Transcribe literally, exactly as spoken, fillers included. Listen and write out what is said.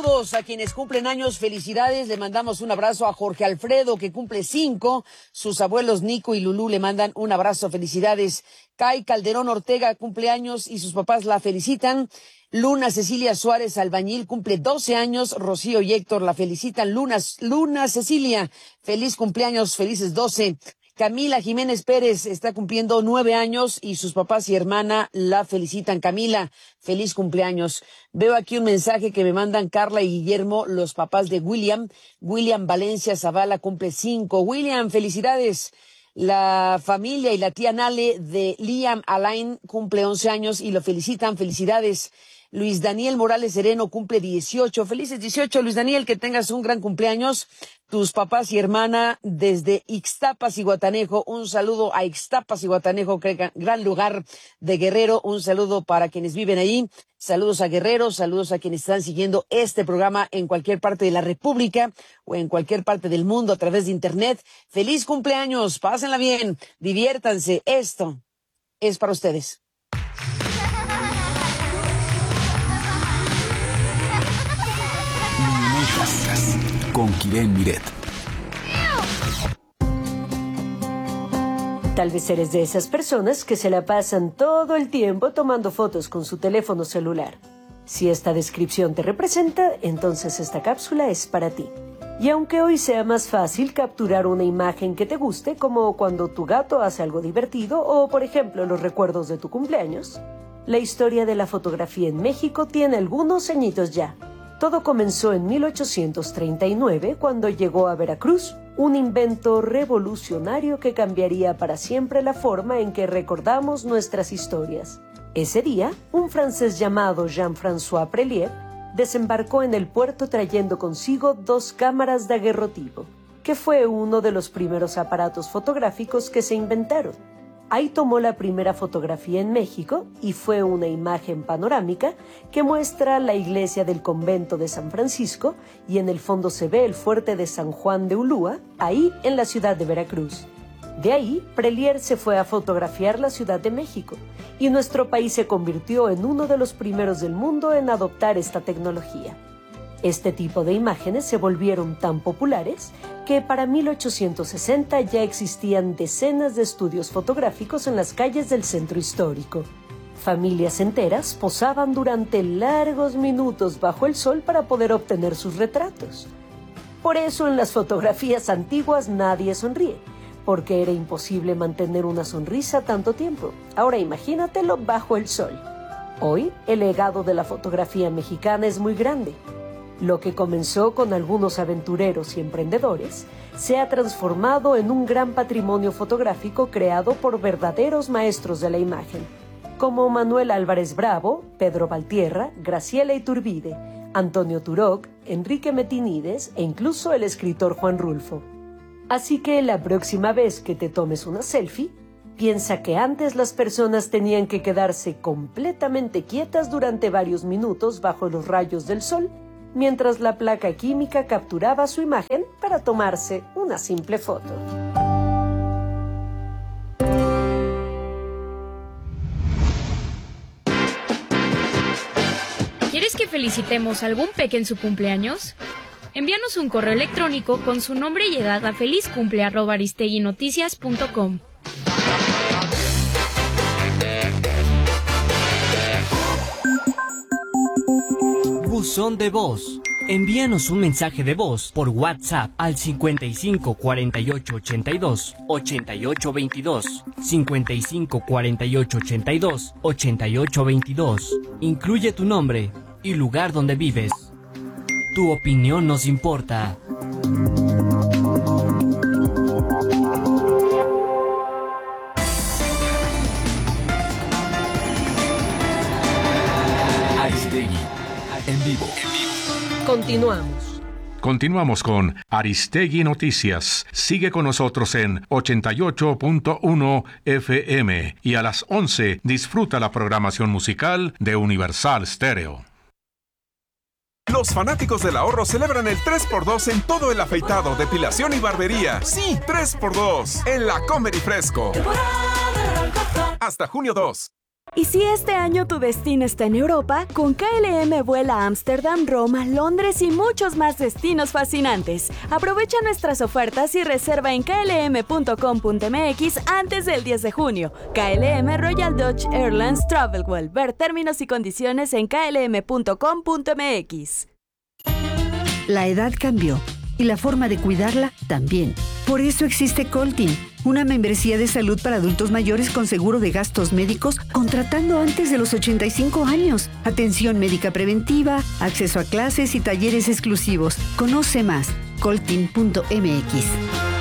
todos a quienes cumplen años, felicidades. Le mandamos un abrazo a Jorge Alfredo, que cumple cinco. Sus abuelos Nico y Lulú le mandan un abrazo, felicidades. Kai Calderón Ortega cumple años y sus papás la felicitan. Luna Cecilia Suárez Albañil cumple doce años. Rocío y Héctor la felicitan. Luna, Luna Cecilia, feliz cumpleaños, felices doce. Camila Jiménez Pérez está cumpliendo nueve años y sus papás y hermana la felicitan. Camila, feliz cumpleaños. Veo aquí un mensaje que me mandan Carla y Guillermo, los papás de William. William Valencia Zavala cumple cinco. William, felicidades. La familia y la tía Nale de Liam Alain cumple once años y lo felicitan. Felicidades. Luis Daniel Morales Sereno cumple dieciocho. Felices dieciocho, Luis Daniel, que tengas un gran cumpleaños. Tus papás y hermana desde Ixtapas y Guatanejo, un saludo a Ixtapas y Guatanejo, que gran lugar de Guerrero. Un saludo para quienes viven allí. Saludos a Guerrero, saludos a quienes están siguiendo este programa en cualquier parte de la República o en cualquier parte del mundo a través de Internet. Feliz cumpleaños, pásenla bien, diviértanse. Esto es para ustedes. Con Kiren Miret. Tal vez eres de esas personas que se la pasan todo el tiempo tomando fotos con su teléfono celular. Si esta descripción te representa, entonces esta cápsula es para ti. Y aunque hoy sea más fácil capturar una imagen que te guste, como cuando tu gato hace algo divertido o, por ejemplo, los recuerdos de tu cumpleaños, la historia de la fotografía en México tiene algunos añitos ya. Todo comenzó en mil ochocientos treinta y nueve, cuando llegó a Veracruz un invento revolucionario que cambiaría para siempre la forma en que recordamos nuestras historias. Ese día, un francés llamado Jean-François Prelier desembarcó en el puerto trayendo consigo dos cámaras daguerrotipo, que fue uno de los primeros aparatos fotográficos que se inventaron. Ahí tomó la primera fotografía en México y fue una imagen panorámica que muestra la iglesia del convento de San Francisco y en el fondo se ve el fuerte de San Juan de Ulúa, ahí en la ciudad de Veracruz. De ahí, Prelier se fue a fotografiar la Ciudad de México y nuestro país se convirtió en uno de los primeros del mundo en adoptar esta tecnología. Este tipo de imágenes se volvieron tan populares que para mil ochocientos sesenta ya existían decenas de estudios fotográficos en las calles del centro histórico. Familias enteras posaban durante largos minutos bajo el sol para poder obtener sus retratos. Por eso en las fotografías antiguas nadie sonríe, porque era imposible mantener una sonrisa tanto tiempo. Ahora imagínatelo bajo el sol. Hoy, el legado de la fotografía mexicana es muy grande. Lo que comenzó con algunos aventureros y emprendedores se ha transformado en un gran patrimonio fotográfico creado por verdaderos maestros de la imagen, como Manuel Álvarez Bravo, Pedro Valtierra, Graciela Iturbide, Antonio Turok, Enrique Metinides e incluso el escritor Juan Rulfo. Así que la próxima vez que te tomes una selfie, piensa que antes las personas tenían que quedarse completamente quietas durante varios minutos bajo los rayos del sol, mientras la placa química capturaba su imagen para tomarse una simple foto. ¿Quieres que felicitemos a algún peque en su cumpleaños? Envíanos un correo electrónico con su nombre y edad a felizcumple arroba aristeguinoticias punto com. Buzón de voz. Envíanos un mensaje de voz por WhatsApp al cincuenta y cinco cuarenta y ocho ochenta y dos ochenta y ocho veintidós, cincuenta y cinco cuarenta y ocho ochenta y dos ochenta y ocho veintidós. Incluye tu nombre y lugar donde vives. Tu opinión nos importa. Aristegui, en vivo. Continuamos. Continuamos con Aristegui Noticias. Sigue con nosotros en ochenta y ocho punto uno F M y a las once disfruta la programación musical de Universal Stereo. Los fanáticos del ahorro celebran el tres por dos en todo el afeitado, depilación y barbería. Sí, tres por dos en la Comer y Fresco. Hasta junio dos. Y si este año tu destino está en Europa, con K L M vuela a Ámsterdam, Roma, Londres y muchos más destinos fascinantes. Aprovecha nuestras ofertas y reserva en k l m punto com punto m x antes del diez de junio. K L M Royal Dutch Airlines Travelwell. Ver términos y condiciones en k l m punto com punto m x. La edad cambió y la forma de cuidarla también. Por eso existe Coltin, una membresía de salud para adultos mayores con seguro de gastos médicos contratando antes de los ochenta y cinco años. Atención médica preventiva, acceso a clases y talleres exclusivos. Conoce más, coltin punto m x.